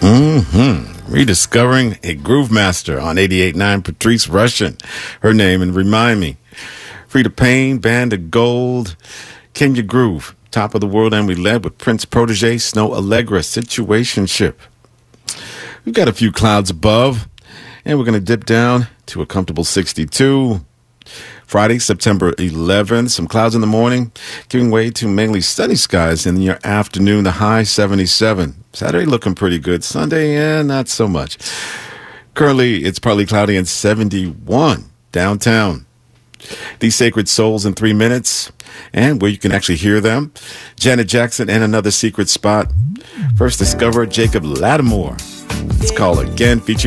Rediscovering a Groove Master on 88.9. Patrice Rushen, her name, and Remind Me. Frida Payne, Band of Gold, Kenya Groove, Top of the World, and we led with Prince Protege, Snow Allegra, Situationship. We've got a few clouds above, and we're going to dip down to a comfortable 62. Friday, September 11th, some clouds in the morning, giving way to mainly sunny skies in the afternoon, the high 77. Saturday looking pretty good. Sunday, not so much. Currently, it's partly cloudy and 71 downtown. These Sacred Souls in 3 minutes, and where you can actually hear them. Janet Jackson and Another Secret Spot. First discover Jacob Latimore. It's called Again, featuring